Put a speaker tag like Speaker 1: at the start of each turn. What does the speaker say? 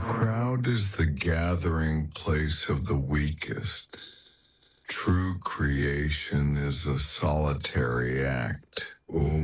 Speaker 1: crowd is the gathering place of the weakest. True creation is a solitary act.